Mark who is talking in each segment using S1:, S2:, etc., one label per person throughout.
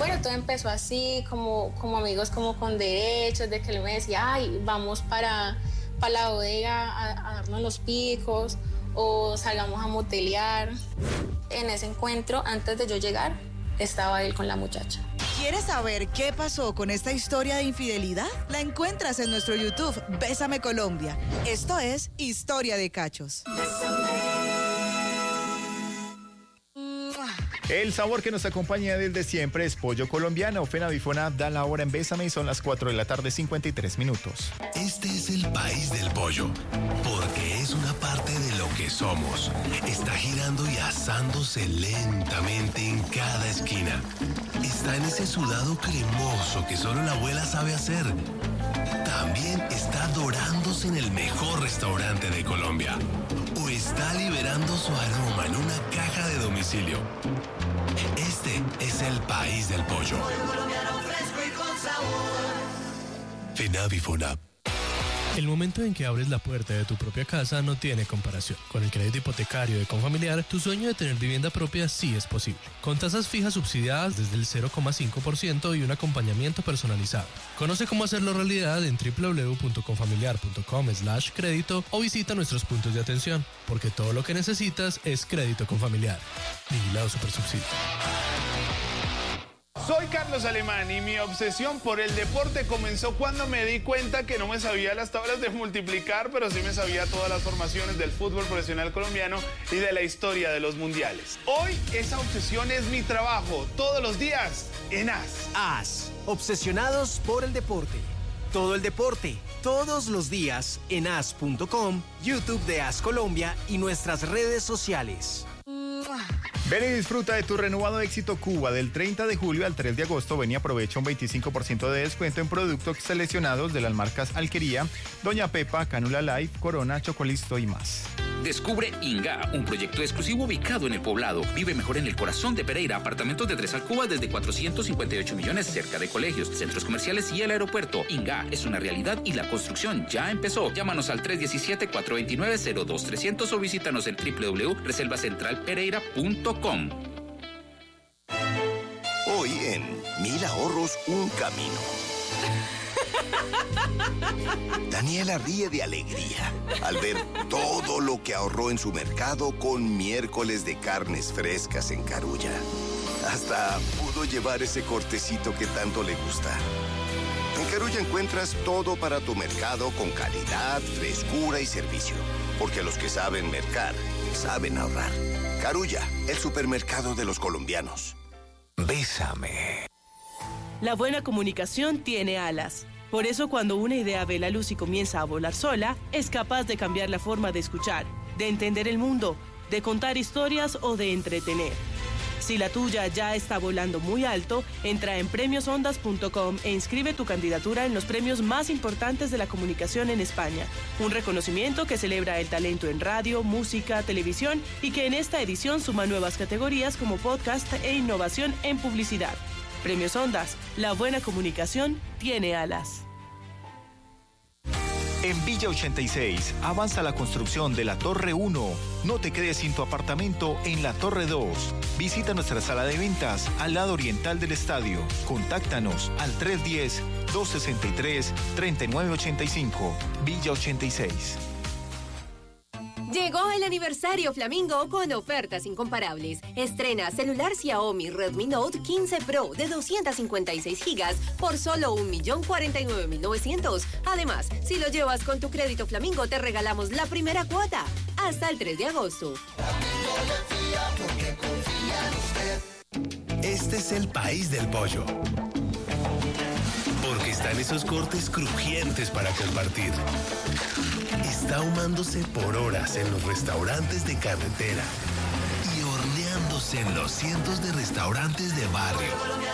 S1: Bueno, todo empezó así, como amigos como con derechos, de que él me decía, ay, vamos para la bodega a darnos los picos o salgamos a motelear. En ese encuentro, antes de yo llegar, estaba él con la muchacha.
S2: ¿Quieres saber qué pasó con esta historia de infidelidad? La encuentras en nuestro YouTube, Bésame Colombia. Esto es Historia de Cachos.
S3: El sabor que nos acompaña desde siempre es pollo colombiano. Fenavifona da la hora en Bésame y son las 4 de la tarde, 53 minutos.
S4: Este es el país del pollo, porque es una parte de lo que somos. Está girando y asándose lentamente en cada esquina. Está en ese sudado cremoso que solo la abuela sabe hacer. También está dorándose en el mejor restaurante de Colombia. O está liberando su aroma en una caja de domicilio. Este es el país del pollo. Fenavifona.
S5: El momento en que abres la puerta de tu propia casa no tiene comparación. Con el crédito hipotecario de Confamiliar, tu sueño de tener vivienda propia sí es posible. Con tasas fijas subsidiadas desde el 0,5% y un acompañamiento personalizado. Conoce cómo hacerlo realidad en www.confamiliar.com/crédito o visita nuestros puntos de atención, porque todo lo que necesitas es crédito Confamiliar. Vigilado Supersubsidio.
S6: Soy Carlos Alemán y mi obsesión por el deporte comenzó cuando me di cuenta que no me sabía las tablas de multiplicar, pero sí me sabía todas las formaciones del fútbol profesional colombiano y de la historia de los mundiales. Hoy esa obsesión es mi trabajo, todos los días en AS.
S7: AS, obsesionados por el deporte. Todo el deporte, todos los días en as.com, YouTube de AS Colombia y nuestras redes sociales.
S3: Ven y disfruta de tu renovado éxito Cuba. Del 30 de julio al 3 de agosto ven y aprovecha un 25% de descuento en productos seleccionados de las marcas Alquería, Doña Pepa, Canula Life, Corona, Chocolisto y más.
S8: Descubre Inga, un proyecto exclusivo ubicado en el Poblado. Vive mejor en el corazón de Pereira. Apartamentos de 3 alcobas desde 458 millones cerca de colegios, centros comerciales y el aeropuerto. Inga es una realidad y la construcción ya empezó. Llámanos al 317-429-02300 o visítanos en www.reservacentralpereira.com.
S4: Hoy en 1000 ahorros, un camino. Daniela ríe de alegría al ver todo lo que ahorró en su mercado con miércoles de carnes frescas en Carulla. Hasta pudo llevar ese cortecito que tanto le gusta. En Carulla encuentras todo para tu mercado con calidad, frescura y servicio. Porque los que saben mercar, saben ahorrar. Carulla, el supermercado de los colombianos. Bésame.
S9: La buena comunicación tiene alas. Por eso cuando una idea ve la luz y comienza a volar sola, es capaz de cambiar la forma de escuchar, de entender el mundo, de contar historias o de entretener. Si la tuya ya está volando muy alto, entra en premiosondas.com e inscribe tu candidatura en los premios más importantes de la comunicación en España. Un reconocimiento que celebra el talento en radio, música, televisión y que en esta edición suma nuevas categorías como podcast e innovación en publicidad. Premios Ondas, la buena comunicación tiene alas.
S3: En Villa 86 avanza la construcción de la Torre 1. No te quedes sin tu apartamento en la Torre 2. Visita nuestra sala de ventas al lado oriental del estadio. Contáctanos al 310-263-3985. Villa 86.
S10: Llegó el aniversario Flamingo con ofertas incomparables. Estrena celular Xiaomi Redmi Note 15 Pro de 256 GB por solo 1.049.900. Además, si lo llevas con tu crédito Flamingo, te regalamos la primera cuota hasta el 3 de agosto.
S4: Este es el país del pollo. Porque están esos cortes crujientes para compartir. Está ahumándose por horas en los restaurantes de carretera y horneándose en los cientos de restaurantes de barrio.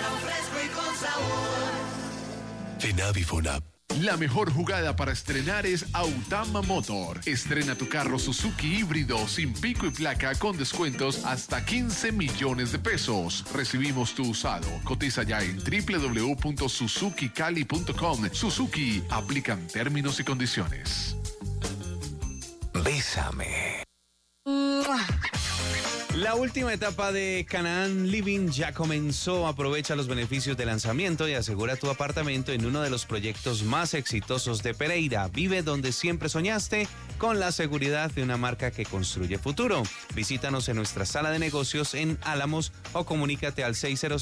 S4: Fenavifona.
S11: La mejor jugada para estrenar es Autama Motor. Estrena tu carro Suzuki híbrido sin pico y placa con descuentos hasta 15 millones de pesos. Recibimos tu usado. Cotiza ya en www.suzukicali.com. Suzuki, aplican términos y condiciones.
S4: Bésame.
S12: La última etapa de Canaan Living ya comenzó. Aprovecha los beneficios de lanzamiento y asegura tu apartamento en uno de los proyectos más exitosos de Pereira. Vive donde siempre soñaste con la seguridad de una marca que construye futuro. Visítanos en nuestra sala de negocios en Álamos o comunícate al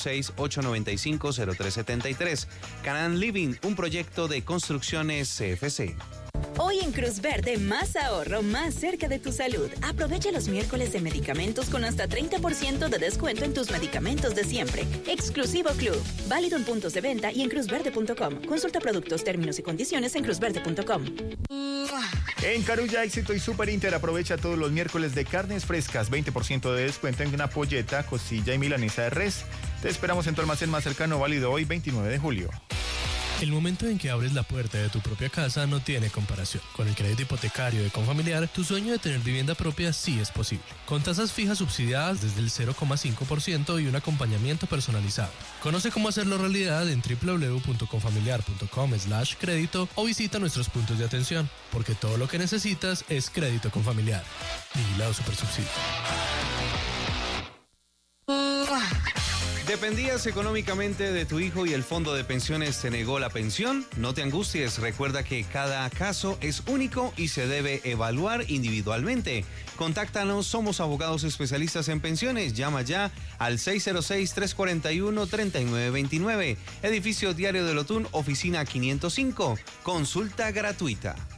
S12: 606-895-0373. Canaan Living, un proyecto de construcciones CFC.
S13: Hoy en Cruz Verde, más ahorro, más cerca de tu salud. Aprovecha los miércoles de medicamentos con hasta 30% de descuento en tus medicamentos de siempre. Exclusivo Club. Válido en puntos de venta y en cruzverde.com. Consulta productos, términos y condiciones en cruzverde.com.
S3: En Carulla, Éxito y Super Inter aprovecha todos los miércoles de carnes frescas. 20% de descuento en una polleta, costilla y milanesa de res. Te esperamos en tu almacén más cercano, válido hoy 29 de julio.
S5: El momento en que abres la puerta de tu propia casa no tiene comparación. Con el crédito hipotecario de Confamiliar, tu sueño de tener vivienda propia sí es posible. Con tasas fijas subsidiadas desde el 0,5% y un acompañamiento personalizado. Conoce cómo hacerlo realidad en www.confamiliar.com/crédito o visita nuestros puntos de atención, porque todo lo que necesitas es crédito Confamiliar. Vigilado Supersubsidio.
S12: ¿Dependías económicamente de tu hijo y el fondo de pensiones te negó la pensión? No te angusties, recuerda que cada caso es único y se debe evaluar individualmente. Contáctanos, somos abogados especialistas en pensiones. Llama ya al 606-341-3929. Edificio Diario del Otún, oficina 505. Consulta gratuita.